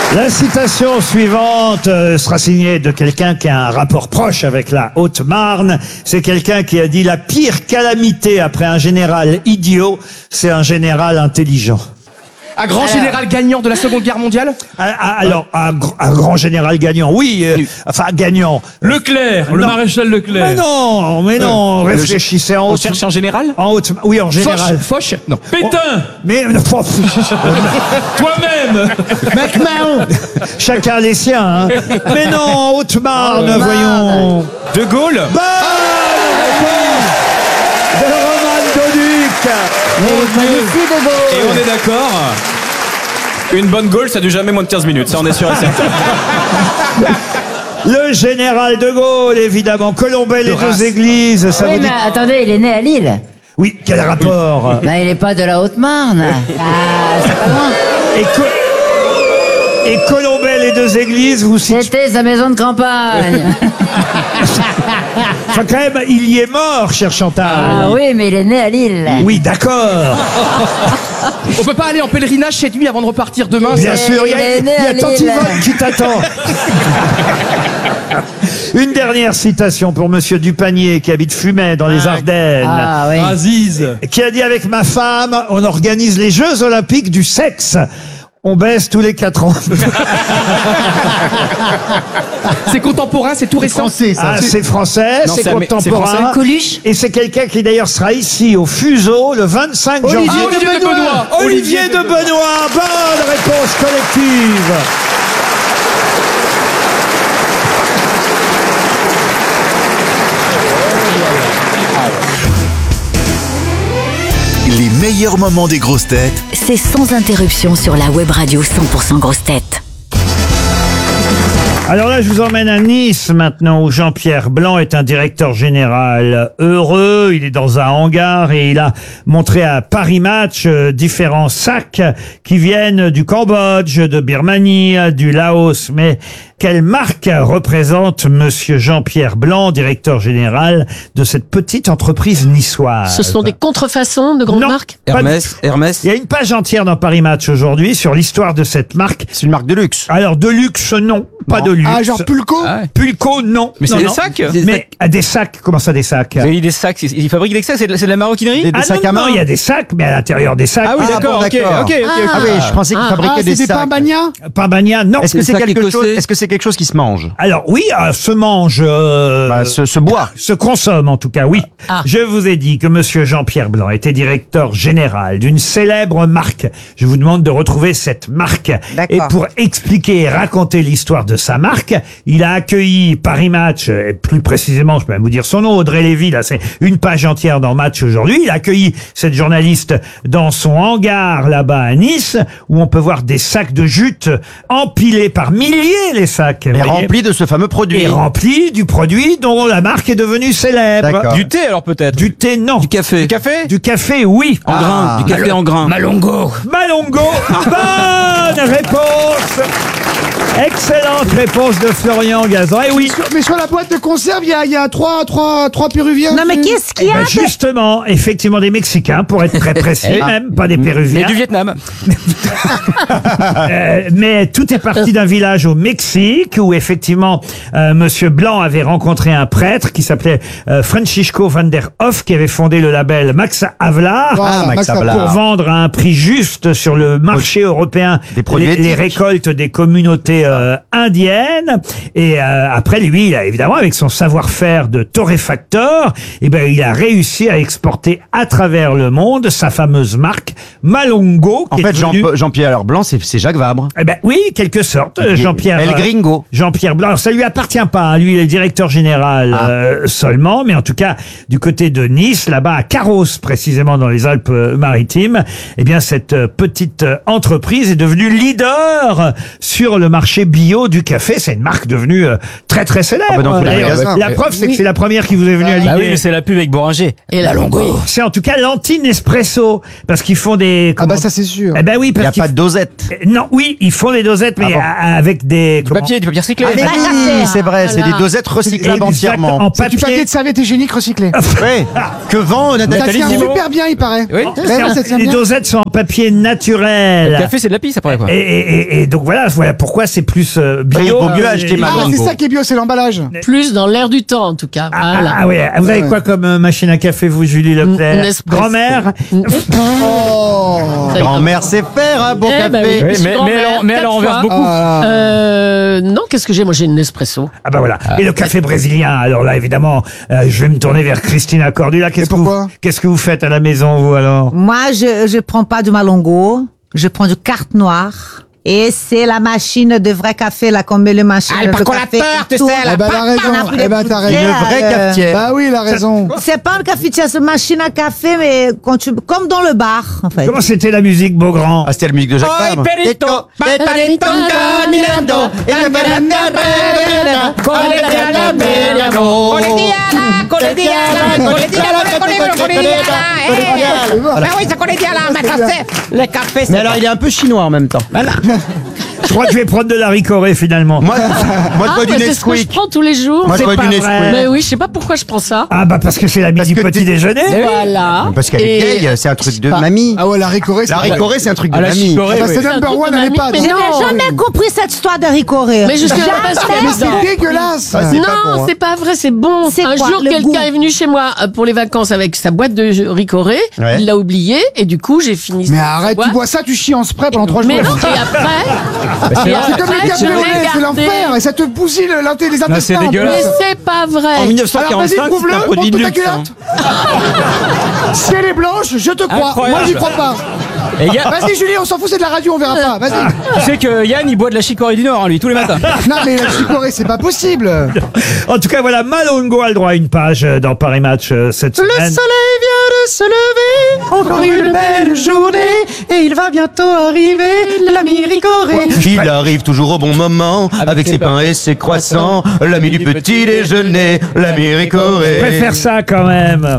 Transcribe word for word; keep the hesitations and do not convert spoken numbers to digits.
La citation suivante euh, sera signée de quelqu'un qui a un rapport proche avec la Haute-Marne. C'est quelqu'un qui a dit: la pire calamité après un général idiot, c'est un général intelligent. Un grand alors. général gagnant de la Seconde Guerre mondiale. Ah, ah, Alors, un, un grand général gagnant, oui. Euh, enfin, gagnant. Leclerc, le non. maréchal Leclerc. Mais non, mais non. Euh, réfléchissez en On haute. cherche un général En haute. Oui, en général. Foch, Foch Non. Pétain. Mais Toi-même. MacMahon. Chacun les siens. Hein. Mais non, en Haute-Marne, oh, voyons. De Gaulle. Bonne réponse de Roman Doduc. Et on est d'accord. Une bonne Gaulle, ça dure jamais moins de quinze minutes, ça on est sûr et certain. Le général de Gaulle, évidemment. Colombey, les Race. deux églises. Ça Oui, vous dit... mais attendez, il est né à Lille. Oui, quel rapport? Bah, il est pas de la Haute-Marne. Ah, c'est pas loin. Et, Co... Et Colombey, les deux églises, vous situez... C'était sa maison de campagne. Enfin, quand même, il y est mort, cher Chantal. Ah oui, mais il est né à Lille. Oui, d'accord. On peut pas aller en pèlerinage chez lui avant de repartir demain. Bien ça... sûr, il y a, il est né il y a à Lille. Tante Yvonne qui t'attend. Une dernière citation pour Monsieur Dupanier, qui habite Fumay, dans les Ardennes. Ah oui. Aziz. Qui a dit: avec ma femme, on organise les Jeux Olympiques du sexe. On baisse tous les quatre ans. C'est contemporain, c'est tout récent. Ah, c'est français, Non, c'est c'est amé- c'est contemporain. français. Coluche. Et c'est quelqu'un qui d'ailleurs sera ici au Fuseau le vingt-cinq janvier. Ah, Olivier de Benoît. Olivier de Benoît, bonne réponse collective. Les meilleurs moments des grosses têtes C'est sans interruption sur la web radio cent pour cent grosses têtes. Alors là, je vous emmène à Nice maintenant, où Jean-Pierre Blanc est un directeur général heureux. Il est dans un hangar et il a montré à Paris Match euh, différents sacs qui viennent du Cambodge, de Birmanie, du Laos. Mais quelle marque représente Monsieur Jean-Pierre Blanc, directeur général de cette petite entreprise niçoise? Ce sont des contrefaçons de grandes Non, marques. pas du Hermès, Hermès. Il y a une page entière dans Paris Match aujourd'hui sur l'histoire de cette marque. C'est une marque de luxe. Alors, de luxe, non. Pas de luxe. Ah, genre Pulco. Ah ouais. Pulco, non. Mais c'est Non, des non. sacs. Mais à des sacs, comment ça des sacs? Vous avez dit des sacs, ils ils fabriquent des sacs, c'est de, c'est de la maroquinerie. Des- des Ah sacs non, à main. non, il y a des sacs, mais à l'intérieur des sacs. Ah oui, Ah, d'accord, bon, ok, d'accord. ok, ok. ok. Ah oui, je pensais qu'ils Ah. fabriquaient Ah, des c'est des sacs. pains bagnats. Pambagna, non. Est-ce que c'est sacs quelque écossais. chose Est-ce que c'est quelque chose qui se mange? Alors oui, euh, se mange, euh, Bah, se, se boit. se consomme en tout cas, oui. Ah. Je vous ai dit que Monsieur Jean-Pierre Blanc était directeur général d'une célèbre marque. Je vous demande de retrouver cette marque. D'accord. Et pour expliquer et raconter l'histoire de sa marque, il a accueilli Paris Match, et plus précisément, je peux même vous dire son nom, Audrey Lévy, là c'est une page entière dans Match aujourd'hui. Il a accueilli cette journaliste dans son hangar là-bas à Nice, où on peut voir des sacs de jute empilés par milliers, les sacs. Et vous voyez. rempli de ce fameux produit. Et rempli du produit dont la marque est devenue célèbre. D'accord. Du thé alors peut-être. Du thé, non. Du café. Du café. Du café, oui. En grain. Du café en grain. Malongo. Malongo. Bonne réponse. Excellente réponse de Florian Gazan. Eh oui. Sur- mais sur la boîte de conserve, il y a, il y a trois, trois, trois Péruviens. Non, mais dessus. qu'est-ce qu'il y Ben a? justement, effectivement des Mexicains, pour être très précis, même, pas des Et Péruviens. du Vietnam. Euh, mais tout est parti d'un village au Mexique où effectivement euh, Monsieur Blanc avait rencontré un prêtre qui s'appelait euh, Francisco van der Hoff, qui avait fondé le label Max Havelaar. Voilà, Ah, Max Max Havelaar. Pour vendre à un prix juste sur le marché européen Des produits les, les éthiques. récoltes des communautés euh, indiennes. Et euh, après, lui, il a évidemment, avec son savoir-faire de torréfacteur, eh ben, il a réussi à exporter à travers le monde sa fameuse marque Malongo. En qui est fait, Jean- devenue- Jean-Pierre Blanc, c'est c'est Jacques Vabre. Eh ben oui, quelque sorte, euh, Jean-Pierre. El euh, Gringo. Jean-Pierre Blanc. Alors, ça lui appartient pas, hein. Lui, il est le directeur général Ah. euh, seulement, mais en tout cas, du côté de Nice, là-bas à Carros, précisément dans les Alpes-Maritimes, eh bien, cette euh, petite euh, entreprise est devenue leader sur le marché marché bio du café. C'est une marque devenue euh, très très célèbre. Ah bah dans tous les D'ailleurs, magasins. la preuve, c'est Oui. que c'est la première qui vous est venue à l'idée. Bah oui, mais c'est la pub avec Boranger. Et la longue. C'est en tout cas l'anti-Nespresso, parce qu'ils font des... Ah bah ça c'est sûr. Eh ben oui, Il n'y parce a qu'ils... pas de dosette. Euh, Non, oui, ils font des dosettes, mais Ah bon. a- avec des... Du comment- papier, du papier recyclé. Ah oui, c'est vrai, c'est des Voilà. dosettes recyclables Exact, entièrement. en C'est du papier papier. de serviette hygiénique recyclé. Ouais. Que vend Ça Nathalie tient Simon. super bien, il paraît. Oui. Ouais, ouais, ça tient Les bien. dosettes sont en papier naturel. Le café, c'est de la pisse après, quoi. Et, et- et- et donc voilà, voilà pourquoi c'est plus euh, bio. Il vaut mieux euh, acheter et- ma- Ah, c'est Mango. ça qui est bio, c'est l'emballage. Plus dans l'air du temps, en tout cas. Ah, Voilà. ah, oui, vous avez quoi comme euh, machine à café, vous, Julie Leclerc? Nespresso. Grand-mère? Oh. Ça y est. Grand-mère sait faire un bon Eh café. ben oui. Oui, mais, mais, grand-mère, elle en, mais elle quatre en verse fois. beaucoup. Ah, là. Euh, non, qu'est-ce que j'ai? Moi, j'ai une Nespresso. Ah bah voilà. Et le café brésilien, alors là, évidemment, euh, je vais me tourner vers Christina Cordula. Qu'est-ce Et que vous, pourquoi qu'est-ce que vous faites à la maison, vous, alors? Moi, je je prends pas du Malongo, je prends du carte noire. Et c'est la machine de vrai café, là, qu'on met le machine Ah, le de percolateur, café. tu tout. sais, là. Eh ben, elle a raison. On a pris Eh des ben, t'as bouteilles, raison. Une vraie euh, cafetière. Bah oui, il a raison. C'est pas une cafetière, c'est une machine à café, mais quand tu, comme dans le bar, en fait. Comment c'était la musique, Beaugrand? Ah, c'était la musique de Jacques Vabre. Perito, Perito, caminando, et le Le café, Mais alors, il est un peu chinois en même temps. Je crois que je vais prendre de la ricorée, finalement. Moi, moi, je Ah, bois du mais c'est ce que je Nesquik. prends tous les jours. Moi, je C'est bois pas du vrai. Nesquik. Mais oui, je sais pas pourquoi je prends ça. Ah bah parce que c'est la midi que petit t'es- déjeuner. Voilà. Parce qu'elle est Et- vieille, c'est un truc de pas- mamie. Ah ouais, la ricorée, c'est La ricorée, c'est un truc de Ah, la mamie. chicorée, Bah, oui. c'est C'est un number truc one de à mamie, l'EHPAD. mais Je non. n'ai jamais compris cette histoire de ricoré. Mais je suis Jamais. pas Mais c'est dégueulasse. Ah, c'est pas bon, Non, hein. c'est pas vrai, c'est bon. C'est Un quoi, jour, le quelqu'un goût est venu chez moi euh, pour les vacances avec sa boîte de ricoré. Ouais. Il l'a oublié et du coup, j'ai fini. Mais sa arrête, boîte. tu bois ça, tu chies en spray pendant trois jours. Mais non, et après, et C'est comme les après, je cabriolet, l'ai c'est gardé. l'enfer. Et ça te bousille le- l'int- les intestins. c'est en plus. dégueulasse. Mais c'est pas vrai. En Alors mille neuf cent vas-y, quarante-cinq, prouve-le, c'est un produit montre de ta luxe. hein. culotte. Si elle est blanche, je te crois. Incroyable. Moi, j'y crois pas. Et Yann- Vas-y, Julie, on s'en fout, c'est de la radio, on verra pas. Vas-y. tu sais que Yann, il boit de la chicorée du Nord, hein, lui, tous les matins. Non, mais la chicorée, c'est pas possible. En tout cas, voilà, Malongo a le droit à une page euh, dans Paris Match euh, cette semaine. vient de se lever, encore une belle journée, et il va bientôt arriver l'ami ricoré. Il arrive toujours au bon moment, avec ses pains et ses croissants, l'ami du petit déjeuner, l'ami Je ricoré. préfère ça quand même.